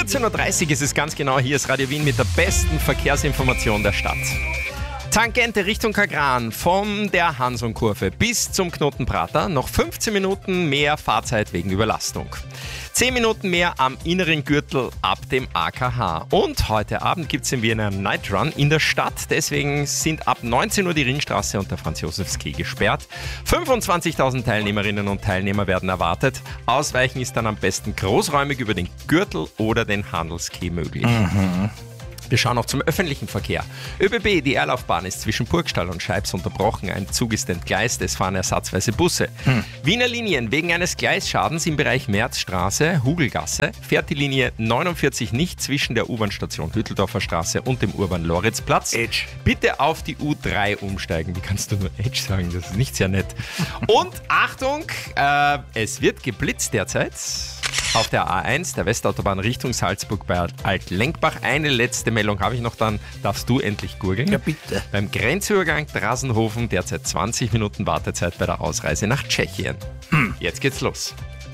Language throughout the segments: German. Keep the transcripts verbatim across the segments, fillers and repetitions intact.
vierzehn Uhr dreißig ist es ganz genau. Hier ist Radio Wien mit der besten Verkehrsinformation der Stadt. Tangente Richtung Kagran von der Hansonkurve bis zum Knotenprater. Noch fünfzehn Minuten mehr Fahrzeit wegen Überlastung. zehn Minuten mehr am inneren Gürtel ab dem A K H. Und heute Abend gibt es in Wiener Night Run in der Stadt. Deswegen sind ab neunzehn Uhr die Ringstraße und der Franz-Josefs-Quai gesperrt. fünfundzwanzigtausend Teilnehmerinnen und Teilnehmer werden erwartet. Ausweichen ist dann am besten großräumig über den Gürtel oder den Handelsquai möglich. Mhm. Wir schauen auch zum öffentlichen Verkehr. ÖBB, die Erlaufbahn ist zwischen Burgstall und Scheibs unterbrochen. Ein Zug ist entgleist, es fahren ersatzweise Busse. Hm. Wiener Linien, wegen eines Gleisschadens im Bereich Märzstraße, Hugelgasse, fährt die Linie neunundvierzig nicht zwischen der U-Bahn-Station Hütteldorfer Straße und dem Urban-Loritzplatz. Edge. Bitte auf die U drei umsteigen. Wie kannst du nur Edge sagen? Das ist nicht sehr nett. Und Achtung, äh, es wird geblitzt derzeit. Auf der A eins, der Westautobahn Richtung Salzburg bei Altlenkbach. Eine letzte Meldung habe ich noch, dann darfst du endlich gurgeln. Ja, bitte. Beim Grenzübergang Drasenhofen derzeit zwanzig Minuten Wartezeit bei der Ausreise nach Tschechien. Hm. Jetzt geht's los.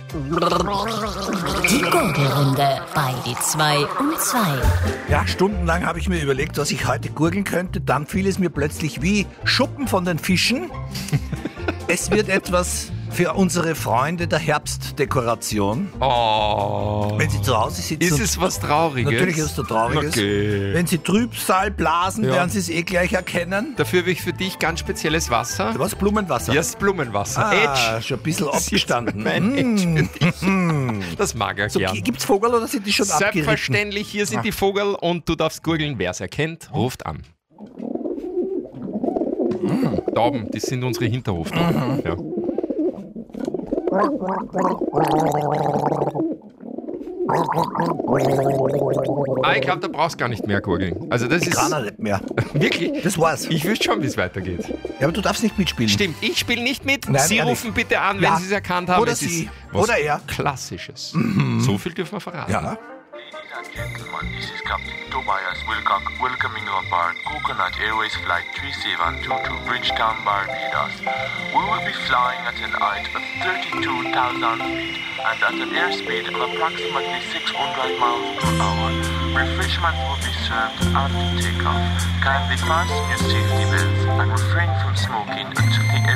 Die Gurgelrunde bei die zwei um zwei. Ja, stundenlang habe ich mir überlegt, was ich heute gurgeln könnte. Dann fiel es mir plötzlich wie Schuppen von den Fischen. Es wird etwas für unsere Freunde der Herbstdekoration. Oh. Wenn sie zu Hause sitzen. Ist es was Trauriges? Natürlich ist es was Trauriges. Okay. Wenn sie Trübsal blasen, Ja. werden sie es eh gleich erkennen. Dafür habe ich für dich ganz spezielles Wasser. Was? Blumenwasser? Ja, das Blumenwasser. Ah, Edge. schon ein bisschen Das ist abgestanden. mein Edge für dich. Mm. Das mag er So, gern. gibt's Vogel oder sind die schon abgeritten? Selbstverständlich, hier sind Ah. die Vogel und du darfst gurgeln. Wer es erkennt, ruft an. Mm. Tauben, das sind unsere Hinterhoftauben. Ja. Ah, ich glaube, da brauchst du gar nicht mehr gurgeln. Also das Ich ist kann er nicht mehr. wirklich. Das war's. Ich wüsste schon, wie es weitergeht. Ja, aber du darfst nicht mitspielen. Stimmt, ich spiele nicht mit. Nein, Sie ehrlich. rufen bitte an, wenn Ja. Sie es erkannt haben. Oder es Sie. Ist was Oder er. Klassisches. So viel dürfen wir verraten. Ja. Ladies and gentlemen, this is Captain Tobias Wilcock welcoming you aboard Coconut Airways Flight three seven two to Bridgetown, Barbados. We will be flying at an height of thirty-two thousand feet and at an airspeed of approximately six hundred miles per hour. Refreshments will be served after takeoff. Kindly fasten your safety belts and refrain from smoking until the